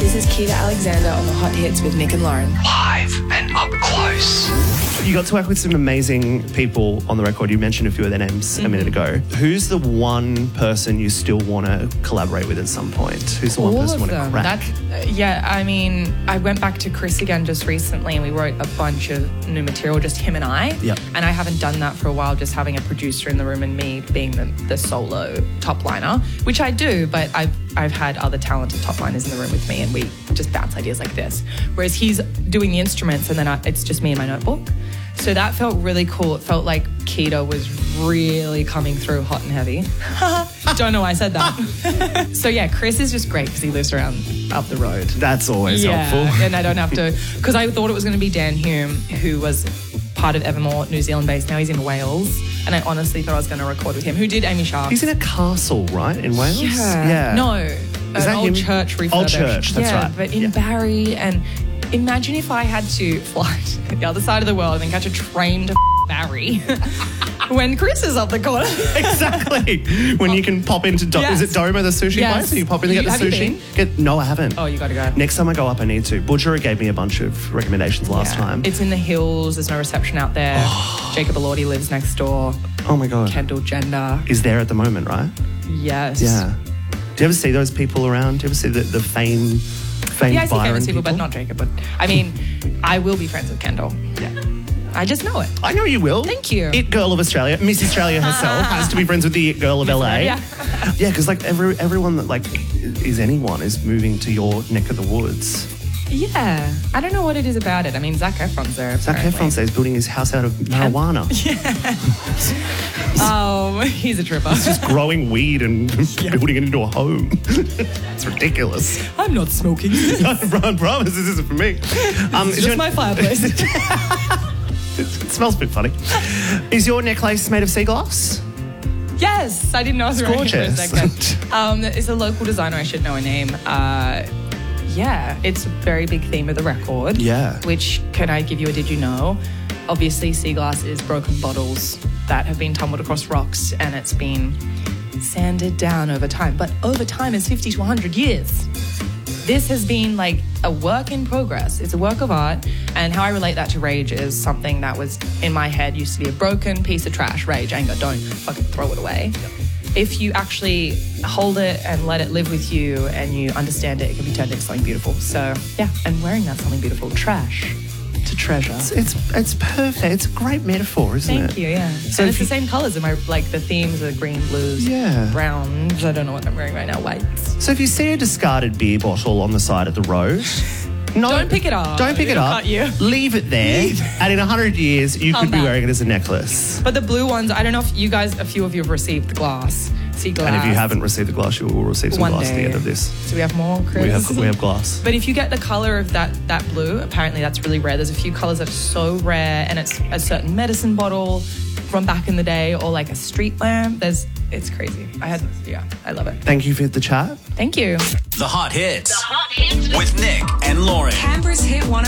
This is Keita Alexander on the Hot Hits with Nick and Lauren. Live and up close. You got to work with some amazing people on the record. You mentioned a few of their names a minute ago. Who's the one person you still want to collaborate with at some point? Who's the one All person you of want to them. crack? I mean, I went back to Chris again just recently and we wrote a bunch of new material, just him and I. Yep. And I haven't done that for a while, just having a producer in the room and me being the solo top liner, which I do, but I've had other talented top liners in the room with me and we just bounce ideas like this. Whereas he's doing the instruments and then it's just me and my notebook. So that felt really cool. It felt like Keita was really coming through hot and heavy. Don't know why I said that. So yeah, Chris is just great because he lives around up the road. That's always helpful. And I don't have to, because I thought it was going to be Dan Hume, who was part of Evermore, New Zealand based. Now he's in Wales. And I honestly thought I was going to record with him, who did Amy Sharp. He's in a castle, right, in Wales? Yeah. No, an old church refurbished. Old church, that's right. But in Barrie, and imagine if I had to fly to the other side of the world and then catch a train to Barrie when Chris is up the corner. Exactly. When you can pop into, is it Doma, the sushi place? You pop in and get the have sushi? You been? No, I haven't. Oh, you got to go. Next time I go up, I need to. Budgerah gave me a bunch of recommendations last time. It's in the hills. There's no reception out there. Jacob Elordi lives next door. Oh, my God. Kendall Jenner is there at the moment, right? Yes. Yeah. Do you ever see those people around? Do you ever see the famed I see Byron famous people, but not Jacob. But I mean, I will be friends with Kendall. Yeah. I just know it. I know you will. Thank you. It girl of Australia, Miss Australia herself, has to be friends with the it girl of LA. Yeah. Yeah, because like everyone that like is anyone is moving to your neck of the woods. Yeah. I don't know what it is about it. I mean, Zac Efron's there. Zac Efron says building his house out of marijuana. Oh, he's a tripper. He's just growing weed and building it into a home. It's ridiculous. I'm not smoking. I promise this isn't for me. It's just my fireplace. It smells a bit funny. Is your necklace made of sea glass? Yes, I didn't know I was wearing it for a gorgeous. second. It's a local designer. I should know her name. Yeah, it's a very big theme of the record. Yeah. Which, can I give you a did you know? Obviously, sea glass is broken bottles that have been tumbled across rocks and it's been sanded down over time. But over time is 50 to 100 years. This has been like a work in progress. It's a work of art. And how I relate that to rage is something that was in my head used to be a broken piece of trash. Rage, anger, don't fucking throw it away. If you actually hold it and let it live with you and you understand it, it can be turned into something beautiful. So, yeah, and wearing that something beautiful. Trash to treasure. It's perfect. It's a great metaphor, isn't it? Thank you, yeah. So and it's the same colours. Like the themes are green, blues, browns. I don't know what I'm wearing right now, whites. So if you see a discarded beer bottle on the side of the road... No, don't pick it up. Don't pick it up. Cut you. Leave it there. And in 100 years, you could be wearing it as a necklace. But the blue ones, I don't know if you guys, a few of you have received the glass. See glass. And if you haven't received the glass, you will receive some glass at the end of this. So we have more, Chris? We have glass. But if you get the colour of that blue, apparently that's really rare. There's a few colours that are so rare, and it's a certain medicine bottle from back in the day, or like a street lamp. It's crazy. I love it. Thank you for the chat. Thank you. The Hot Hits. With Nick and Lauren. Canberra's Hit 101.